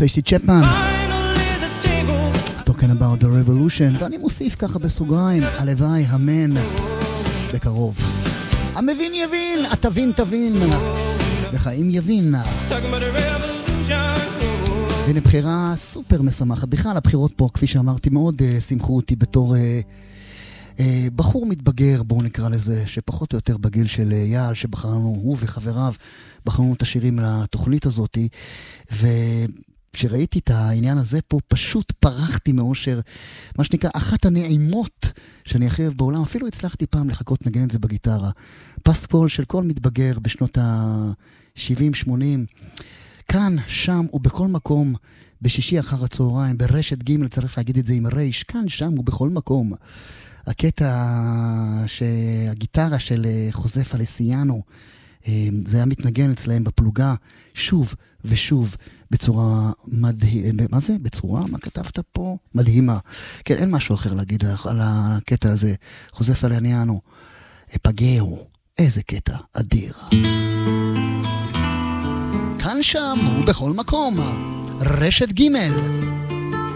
טרייסי צ'פמן, talking about the revolution, ואני מוסיף ככה בסוגריים, הלוואי, אמן, בקרוב. המבין יבין, התבין תבין, וחיים יבין. והנה בחירה סופר משמחת. בכלל הבחירות פה, כפי שאמרתי, מאוד שמחו אותי בתור בחור מתבגר, בואו נקרא לזה, שפחות או יותר בגיל של יעל, שבחרנו, הוא וחבריו, בחרנו את השירים לתוכנית הזאת, וכשראיתי את העניין הזה פה, פשוט פרחתי מאושר, מה שנקרא, אחת הנעימות שאני הכי אוהב בעולם, אפילו הצלחתי פעם לחכות נגן את זה בגיטרה. פסקול של כל מתבגר בשנות ה-70-80, כאן, שם ובכל מקום, בשישי אחר הצהריים, ברשת ג' צריך להגיד את זה עם רייש, כאן, שם ובכל מקום. הקטע שהגיטרה של חוזה פלסיאנו, זה היה מתנגן אצלהם בפלוגה שוב ושוב בצורה מדהימה. מה זה? בצורה? מה כתבת פה? מדהימה. כן, אין משהו אחר להגיד על הקטע הזה. חוזה פלסיאנו, פגעו. איזה קטע אדיר. כאן שם ובכל מקום, רשת ג'